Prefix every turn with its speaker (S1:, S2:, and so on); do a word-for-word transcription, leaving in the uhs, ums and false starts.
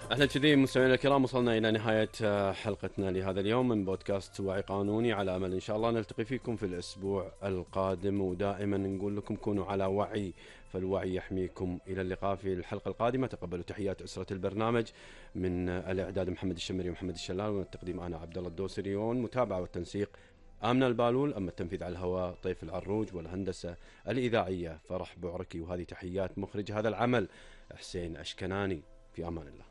S1: احنا كذي مستمعينا الكرام وصلنا الى نهايه آه، حلقتنا لهذا اليوم من بودكاست وعي قانوني. على امل ان شاء الله نلتقي فيكم في الاسبوع القادم، ودائما نقول لكم كونوا على وعي فالوعي يحميكم. الى اللقاء في الحلقه القادمه. تقبلوا تحيات اسره البرنامج من آه، الاعداد محمد الشمري ومحمد الشلال، والتقديم انا عبد الله الدوسري، والمتابعه والتنسيق آمنة البالول، أما التنفيذ على الهواء طيف العروج، والهندسة الإذاعية فرح بعركي. وهذه تحيات مخرج هذا العمل حسين أشكناني. في أمان الله.